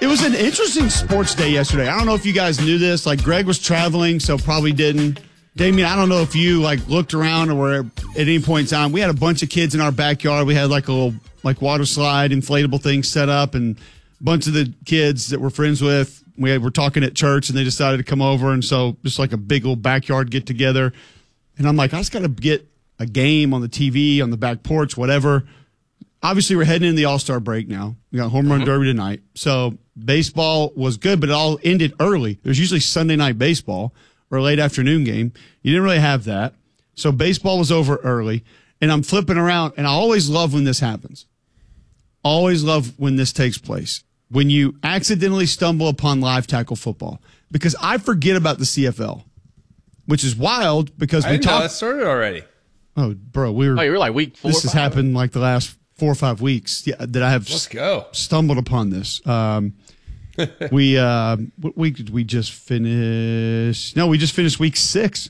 It was an interesting sports day yesterday. I don't know if you guys knew this. Like, Greg was traveling, so probably didn't. Damien, I don't know if you, looked around or were at any point in time. We had a bunch of kids in our backyard. We had, a little, water slide, inflatable thing set up, and a bunch of the kids that we're friends with, we were talking at church, and they decided to come over, and so just a big old backyard get-together. And I'm like, I just got to get a game on the TV, on the back porch, whatever. Obviously, we're heading into the All-Star break now. We got Home Run Derby tonight. So baseball was good, but it all ended early. There's usually Sunday night baseball or a late afternoon game. You didn't really have that. So baseball was over early. And I'm flipping around, and I always love when this happens. Always love when this takes place. When you accidentally stumble upon live tackle football. Because I forget about the CFL, which is wild because I didn't know that started already. Oh, bro, you were like week 4 This has happened the last 4 or 5 weeks that I have stumbled upon this. We just finished. No, we just finished week 6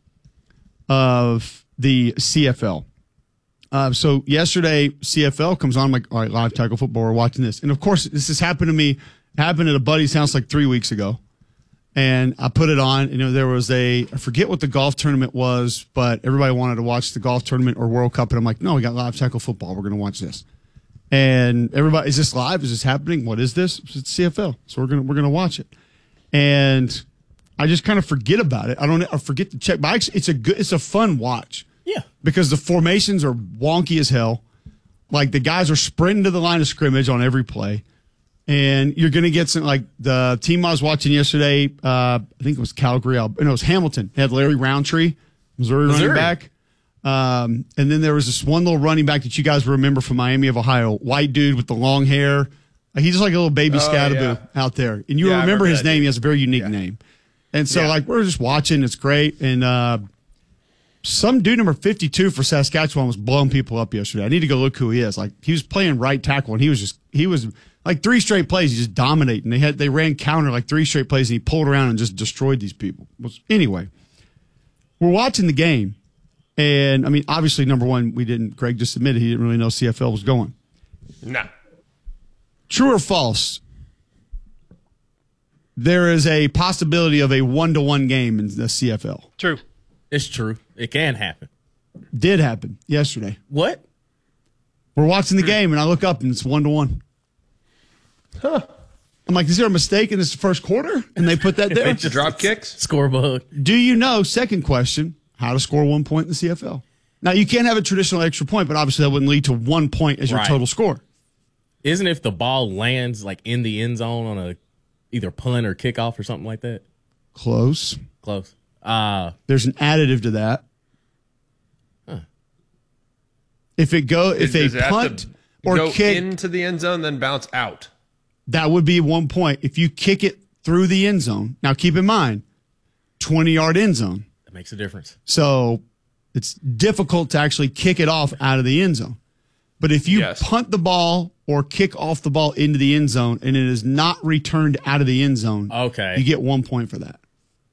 of the CFL. So yesterday, CFL comes on. I'm like, all right, live tackle football. We're watching this, and of course, this has happened to me. Happened at a buddy's house 3 weeks ago, and I put it on. There was I forget what the golf tournament was, but everybody wanted to watch the golf tournament or World Cup, and I'm like, no, we got live tackle football. We're going to watch this. And everybody, is this live? Is this happening? What is this? It's CFL. So we're gonna watch it. And I just kind of forget about it. I forget to check. But it's a fun watch. Yeah. Because the formations are wonky as hell. The guys are sprinting to the line of scrimmage on every play. And you're gonna get some the team I was watching yesterday. I think it was Calgary. No, it was Hamilton. They had Larry Roundtree, Missouri running back. And then there was this one little running back that you guys remember from Miami of Ohio, white dude with the long hair. He's just like a little baby Scatterbo out there. And you remember his name. He has a very unique name. And so, we're just watching. It's great. And some dude number 52 for Saskatchewan was blowing people up yesterday. I need to go look who he is. He was playing right tackle, and he was 3 straight plays. He just dominated. And they ran counter 3 straight plays, and he pulled around and just destroyed these people. Anyway, we're watching the game. And, obviously, number one, Greg just admitted he didn't really know CFL was going. No. True or false? There is a possibility of a 1-1 game in the CFL. True. It's true. It can happen. Did happen yesterday. What? We're watching the game, and I look up, and it's 1-1. Huh. I'm like, is there a mistake in this first quarter? And they put that there. Drop kicks? Score bug. Do you know, second question, how to score 1 point in the CFL? Now, you can't have a traditional extra point, but obviously that wouldn't lead to 1 point as your total score. Isn't if the ball lands in the end zone on a either punt or kickoff or something like that? Close. There's an additive to that. Huh. If a punt or go kick into the end zone, then bounce out, that would be 1 point. If you kick it through the end zone, now keep in mind, 20-yard end zone. That makes a difference. So it's difficult to actually kick it off out of the end zone. But if you punt the ball or kick off the ball into the end zone and it is not returned out of the end zone, you get 1 point for that.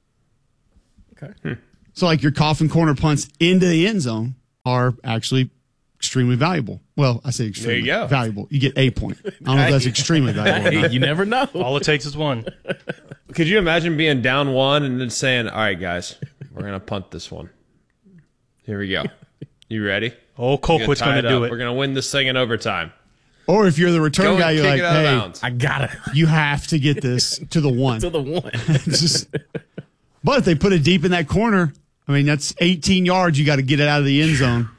Okay. So your coffin corner punts into the end zone are actually extremely valuable. Well, I say extremely valuable. You get a point. I don't know if that's extremely valuable. Hey, you never know. All it takes is one. Could you imagine being down 1 and then saying, all right, guys, we're going to punt this one. Here we go. You ready? Oh, Colquitt's going to do it. We're going to win this thing in overtime. Or if you're the return guy, you're like, hey, I got it. You have to get this to the 1. To the 1. But if they put it deep in that corner, that's 18 yards. You got to get it out of the end zone.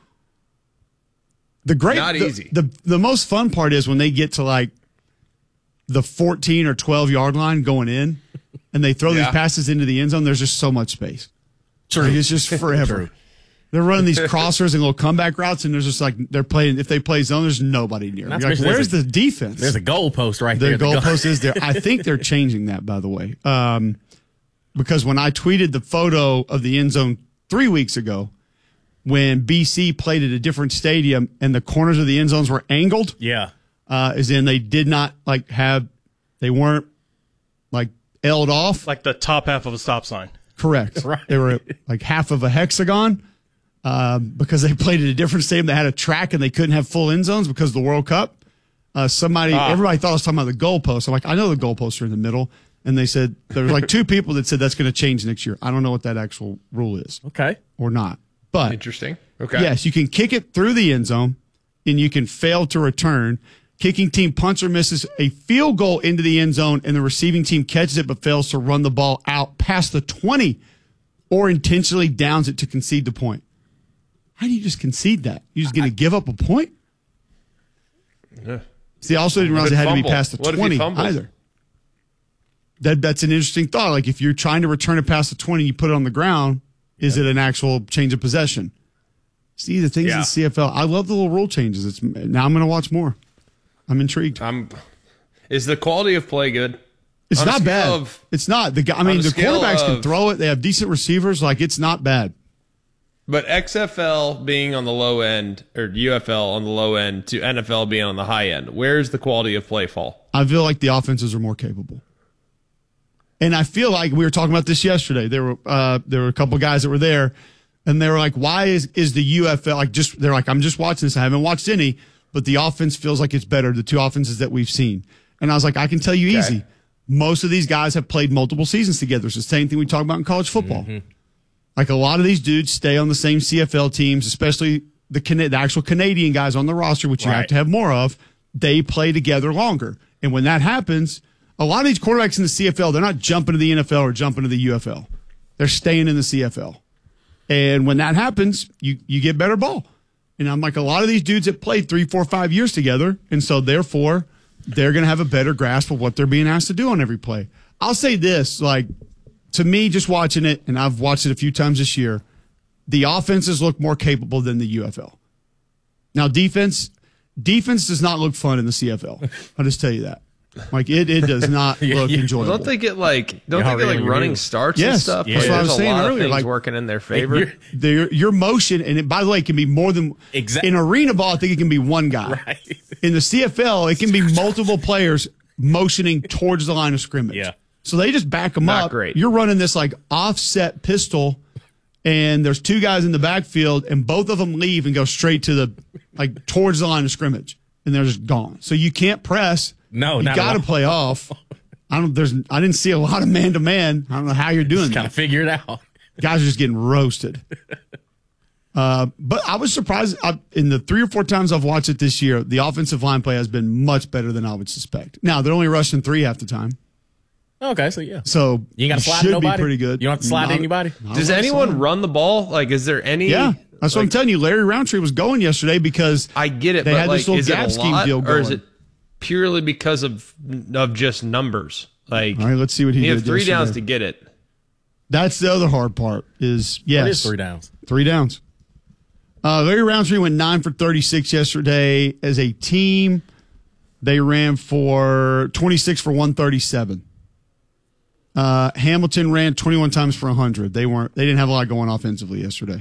Not easy. The most fun part is when they get to the 14 or 12-yard line going in, and they throw these passes into the end zone. There's just so much space. True. It's just forever. True. They're running these crossers and little comeback routes, and there's just they're playing. If they play zone, there's nobody near. Where's the defense? There's a goalpost right there. The goalpost is there. I think they're changing that, by the way, because when I tweeted the photo of the end zone 3 weeks ago, when BC played at a different stadium and the corners of the end zones were angled, as in they did not they weren't L'd off, like the top half of a stop sign. Correct. Right. They were half of a hexagon. Because they played at a different stadium that had a track and they couldn't have full end zones because of the World Cup. everybody thought I was talking about the goalposts. I'm like, I know the goalposts are in the middle. And they said, there's like two people that said that's going to change next year. I don't know what that actual rule is. Okay. Or not. But Interesting. Okay. yes, you can kick it through the end zone and you can fail to return. Kicking team punts or misses a field goal into the end zone and the receiving team catches it but fails to run the ball out past the 20 or intentionally downs it to concede the point. How do you just concede that? You're just going to give up a point? Yeah. See, I also didn't realize it had to be past the What if he 20 fumbles? either. That's an interesting thought. Like if you're trying to return it past the 20, you put it on the ground, is it an actual change of possession? See, the things in the CFL, I love the little rule changes. Now I'm going to watch more. I'm intrigued. Is the quality of play good? It's On a not scale bad. of- It's not. The a scale quarterbacks can of- throw it. They have decent receivers. Like, it's not bad. But XFL being on the low end, or UFL on the low end, to NFL being on the high end, where's the quality of play fall? I feel like the offenses are more capable. And I feel like we were talking about this yesterday. There were a couple of guys that were there, and they were like, "Why is the UFL like just?" They're like, "I'm just watching this. I haven't watched any, but the offense feels like it's better. The two offenses that we've seen." And I was like, "I can tell you easy. Most of these guys have played multiple seasons together. It's the same thing we talk about in college football. Like a lot of these dudes stay on the same CFL teams, especially the actual Canadian guys on the roster, which you have to have more of. They play together longer, and when that happens." A lot of these quarterbacks in the CFL, they're not jumping to the NFL or jumping to the UFL. They're staying in the CFL. And when that happens, you get better ball. And I'm like, a lot of these dudes have played 3, 4, 5 years together. And so therefore, they're going to have a better grasp of what they're being asked to do on every play. I'll say this, like, to me, just watching it, and I've watched it a few times this year, the offenses look more capable than the UFL. Now, defense does not look fun in the CFL. I'll just tell you that. Like it does not look enjoyable. Don't they get like running starts and stuff? That's what I was saying earlier. Things like working in their favor. Your motion, and it, by the way, it can be more than in arena ball. I think it can be one guy. Right. In the CFL, it can be multiple players motioning towards the line of scrimmage. Yeah. So they just back them Not up. great. You're running this like offset pistol, and there's two guys in the backfield, and both of them leave and go straight to the towards the line of scrimmage, and they're just gone. So you can't press. No, you not got to at all. play off. I didn't see a lot of man to man. I don't know how you're doing Just that. kind of figure it out. Guys are just getting roasted. But I was surprised. In the 3 or 4 times I've watched it this year, the offensive line play has been much better than I would suspect. Now they're only rushing 3 half the time, Okay, so yeah. so You ain't got to slide should nobody? be pretty good. You don't have to slide to anybody? Does anyone run the ball? Like, is there any? Yeah, that's what I'm telling you. Larry Roundtree was going yesterday because I get it, They but had like, this little is it gap a scheme lot, deal or is going. it purely because of just numbers? Like, All right, let's see what he you did have 3 downs yesterday. to get it. That's the other hard part. Is yes, What is 3 downs? 3 downs. Larry Roundtree went 9 for 36 yesterday. As a team, they ran for 26 for 137. Hamilton ran 21 times for 100. They didn't have a lot going offensively yesterday.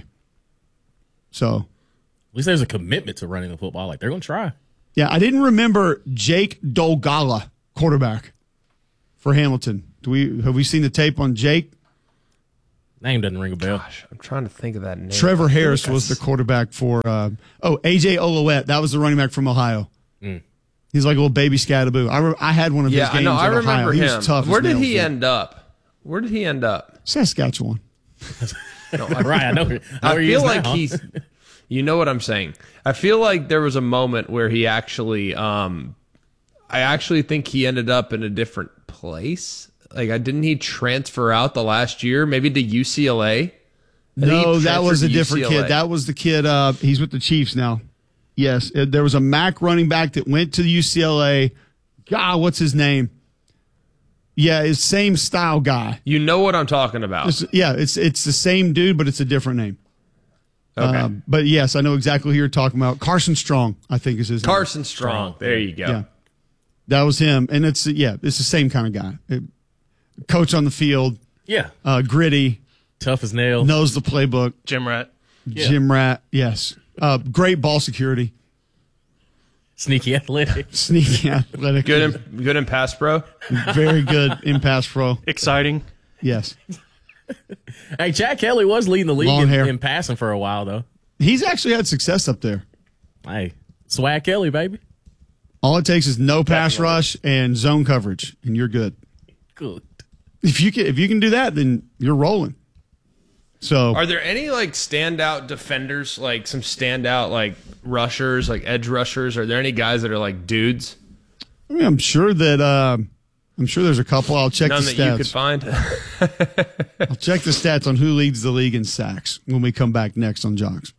So, At least there's a commitment to running the football. Like, they're going to try. yeah, I didn't remember Jake Dolgala, quarterback for Hamilton. Have we seen the tape on Jake? Name doesn't ring a bell. Gosh, I'm trying to think of that name. Trevor Harris was the quarterback for AJ Oluwet. That was the running back from Ohio. He's like a little baby Scattaboo. I had one of his Yeah, I games know. I at Ohio. remember He him. was tough. Where as did nails, he dude. end up? Where did he end up? Saskatchewan. Right, I know. I where he feel is like now. he's. You know what I'm saying? I feel like there was a moment where he actually. I actually think he ended up in a different place. Like, didn't he transfer out the last year, maybe to UCLA? No, that was a transferred to different UCLA. kid. That was the kid. He's with the Chiefs now. Yes, there was a MAC running back that went to the UCLA. God, what's his name? Yeah, it's same style guy. You know what I'm talking about. It's the same dude, but it's a different name. Okay. But yes, I know exactly who you're talking about. Carson Strong, I think is his name. Carson Strong. There you go. Yeah, that was him, and it's the same kind of guy. Coach on the field, Yeah. gritty, Tough as nails. knows the playbook. Jim Rat. Jim Rat, yes. Great ball security. Sneaky athletic. Sneaky athletic. Good in pass pro. Very good in pass pro. Exciting. Yes. Hey, Chad Kelly was leading the Long league hair. in passing for a while, though. He's actually had success up there. Hey, Swag Kelly, baby. All it takes is no pass rush and zone coverage, and you're good. Good. If you can do that, then you're rolling. So, are there any like standout defenders, like some standout like rushers, like edge rushers? Are there any guys that are like dudes? I mean, I'm sure there's a couple. I'll check None the that stats. you could find. I'll check the stats on who leads the league in sacks when we come back next on Jocks.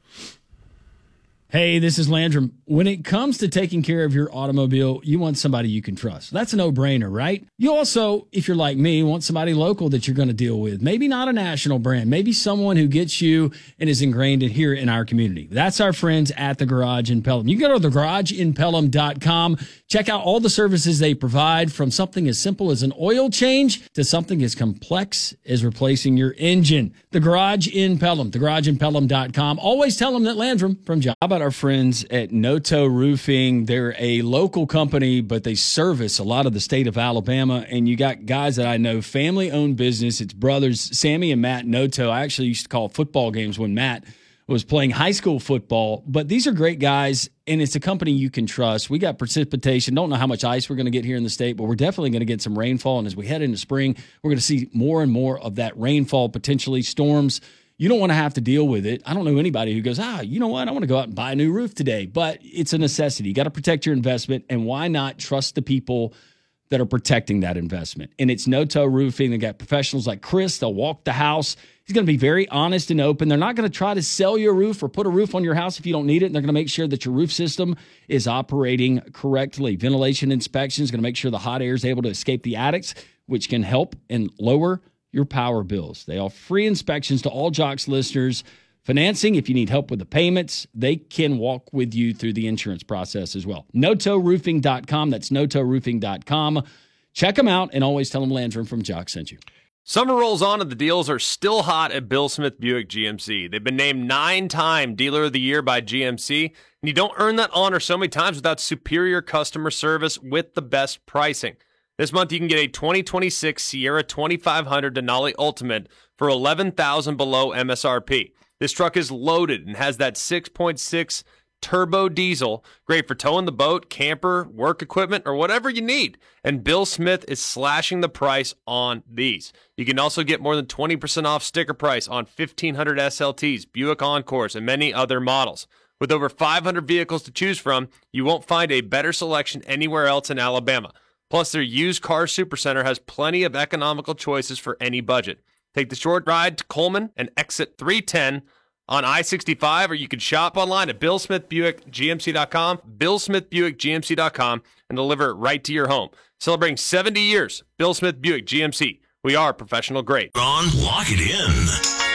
Hey, this is Landrum. When it comes to taking care of your automobile, you want somebody you can trust. That's a no-brainer, right? You also, if you're like me, want somebody local that you're going to deal with. Maybe not a national brand. Maybe someone who gets you and is ingrained in here in our community. That's our friends at The Garage in Pelham. You can go to thegarageinpelham.com. Check out all the services they provide, from something as simple as an oil change to something as complex as replacing your engine. The Garage in Pelham, thegarageinpelham.com. Always tell them that Landrum from John. How about our friends at Noto Roofing? They're a local company, but they service a lot of the state of Alabama. And you got guys that I know, family-owned business. It's brothers, Sammy and Matt Noto. I actually used to call football games when Matt was playing high school football. But these are great guys, and it's a company you can trust. We got precipitation. Don't know how much ice we're going to get here in the state, but we're definitely going to get some rainfall. And as we head into spring, we're going to see more and more of that rainfall, potentially storms. You don't want to have to deal with it. I don't know anybody who goes, you know what? I want to go out and buy a new roof today. But it's a necessity. You got to protect your investment. And why not trust the people that are protecting that investment? And it's Noto Roofing. They got professionals like Chris. They'll walk the house. He's going to be very honest and open. They're not going to try to sell you a roof or put a roof on your house if you don't need it. And they're going to make sure that your roof system is operating correctly. Ventilation inspection is going to make sure the hot air is able to escape the attics, which can help and lower your power bills. They offer free inspections to all Jocks listeners. Financing, if you need help with the payments, they can walk with you through the insurance process as well. NotoRoofing.com. That's NotoRoofing.com. Check them out, and always tell them Landrum from Jocks sent you. Summer rolls on and the deals are still hot at Bill Smith Buick GMC. They've been named 9-time Dealer of the Year by GMC, and you don't earn that honor so many times without superior customer service with the best pricing. This month, you can get a 2026 Sierra 2500 Denali Ultimate for $11,000 below MSRP. This truck is loaded and has that 6.6 turbo diesel, great for towing the boat, camper, work equipment, or whatever you need. And Bill Smith is slashing the price on these. You can also get more than 20% off sticker price on 1,500 SLTs, Buick Encores, and many other models. With over 500 vehicles to choose from, you won't find a better selection anywhere else in Alabama. Plus, their used car supercenter has plenty of economical choices for any budget. Take the short ride to Coleman and exit 310 on I-65, or you can shop online at BillSmithBuickGMC.com, BillSmithBuickGMC.com, and deliver it right to your home. Celebrating 70 years, Bill Smith Buick GMC. We are professional grade. Lock it in.